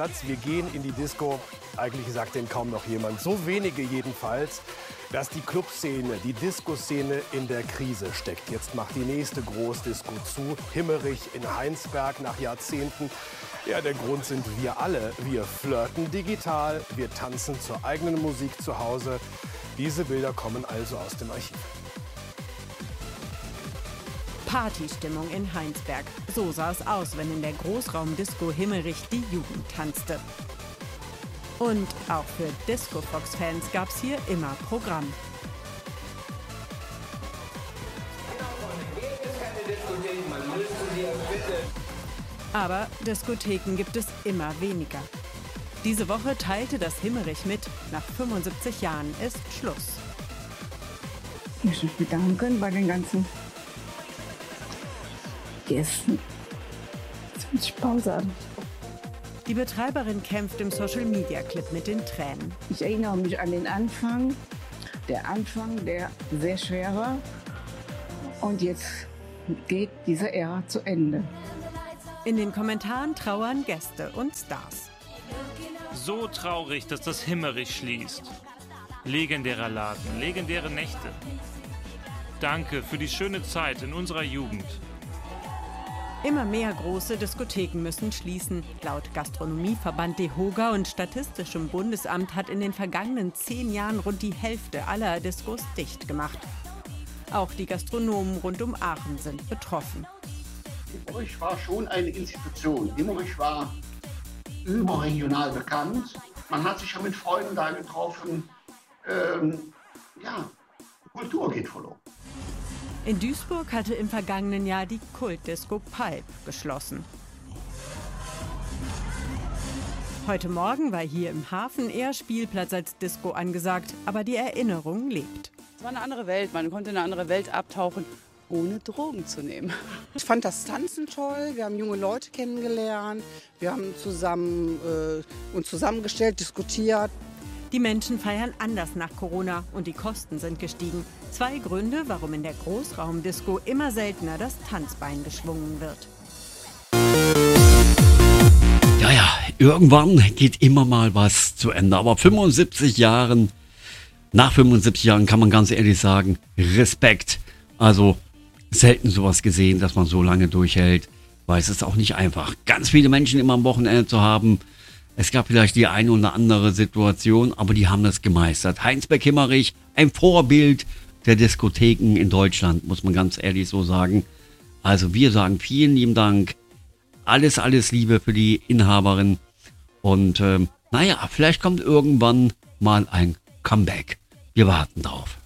Satz, wir gehen in die Disco, eigentlich sagt den kaum noch jemand, so wenige jedenfalls, dass die Clubszene, die Disco-Szene in der Krise steckt. Jetzt macht die nächste Großdisco zu, Himmerich in Heinsberg nach Jahrzehnten. Ja, der Grund sind wir alle. Wir flirten digital, wir tanzen zur eigenen Musik zu Hause. Diese Bilder kommen also aus dem Archiv. Partystimmung in Heinsberg. So sah es aus, wenn in der Großraumdisco Himmerich die Jugend tanzte. Und auch für Disco-Fox-Fans gab es hier immer Programm. Aber Diskotheken gibt es immer weniger. Diese Woche teilte das Himmerich mit, nach 75 Jahren ist Schluss. Ich möchte mich bedanken bei den ganzen Gästen. Jetzt muss ich Pause haben. Die Betreiberin kämpft im Social-Media-Clip mit den Tränen. Ich erinnere mich an den Anfang. Der Anfang, der sehr schwer war. Und jetzt geht diese Ära zu Ende. In den Kommentaren trauern Gäste und Stars. So traurig, dass das Himmerich schließt. Legendärer Laden, legendäre Nächte. Danke für die schöne Zeit in unserer Jugend. Immer mehr große Diskotheken müssen schließen. Laut Gastronomieverband DEHOGA und Statistischem Bundesamt hat in den vergangenen 10 Jahren rund die Hälfte aller Diskos dicht gemacht. Auch die Gastronomen rund um Aachen sind betroffen. Himmerich war schon eine Institution. Himmerich war überregional bekannt. Man hat sich ja mit Freunden da getroffen. Kultur geht verloren. In Duisburg hatte im vergangenen Jahr die Kultdisco Pulp geschlossen. Heute Morgen war hier im Hafen eher Spielplatz als Disco angesagt, aber die Erinnerung lebt. Es war eine andere Welt, man konnte in eine andere Welt abtauchen, ohne Drogen zu nehmen. Ich fand das Tanzen toll, wir haben junge Leute kennengelernt, wir haben uns zusammengestellt, diskutiert. Die Menschen feiern anders nach Corona und die Kosten sind gestiegen. 2 Gründe, warum in der Großraumdisco immer seltener das Tanzbein geschwungen wird. Ja, irgendwann geht immer mal was zu Ende. Aber nach 75 Jahren kann man ganz ehrlich sagen, Respekt. Also selten sowas gesehen, dass man so lange durchhält, weil es ist auch nicht einfach, ganz viele Menschen immer am Wochenende zu haben. Es gab vielleicht die eine oder andere Situation, aber die haben das gemeistert. Heinsberg-Himmerich, ein Vorbild der Diskotheken in Deutschland, muss man ganz ehrlich so sagen. Also wir sagen vielen lieben Dank. Alles Liebe für die Inhaberin. Und vielleicht kommt irgendwann mal ein Comeback. Wir warten drauf.